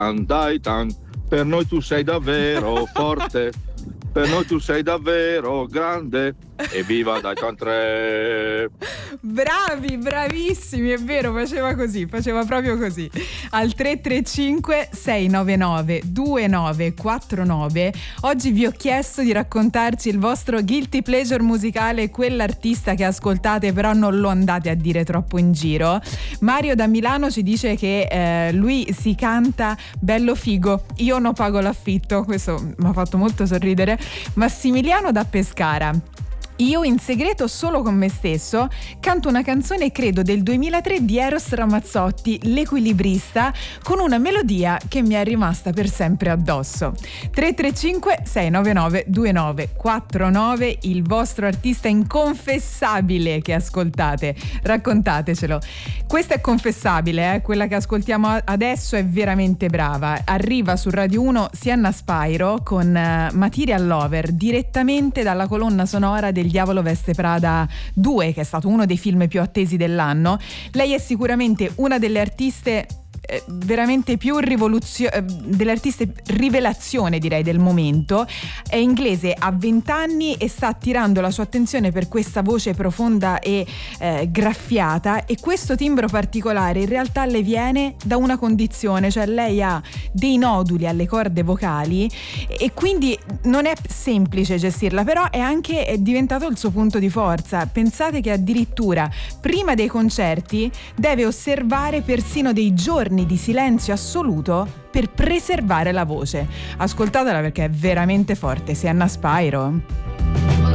Titan, per noi tu sei davvero forte, per noi tu sei davvero grande, e viva Titan 3. Bravi, bravissimi, è vero, faceva proprio così. Al 335 699 2949 oggi vi ho chiesto di raccontarci il vostro guilty pleasure musicale, quell'artista che ascoltate però non lo andate a dire troppo in giro. Mario da Milano ci dice che lui si canta bello figo, io non pago l'affitto, questo mi ha fatto molto sorridere. Massimiliano da Pescara: io in segreto solo con me stesso canto una canzone credo del 2003 di Eros Ramazzotti, L'Equilibrista, con una melodia che mi è rimasta per sempre addosso. 335 699 2949, il vostro artista inconfessabile che ascoltate, raccontatecelo. Questa è confessabile, quella che ascoltiamo adesso è veramente brava. Arriva su Radio 1 Sienna Spyro con Material Lover, direttamente dalla colonna sonora del Diavolo Veste Prada 2, che è stato uno dei film più attesi dell'anno. Lei è sicuramente una delle artiste veramente più delle artiste rivelazione, direi, del momento. È inglese, ha 20 anni e sta attirando la sua attenzione per questa voce profonda e graffiata, e questo timbro particolare in realtà le viene da una condizione, cioè lei ha dei noduli alle corde vocali e quindi non è semplice gestirla, però è diventato il suo punto di forza. Pensate che addirittura prima dei concerti deve osservare persino dei giorni di silenzio assoluto per preservare la voce. Ascoltatela perché è veramente forte. Sienna Spyro.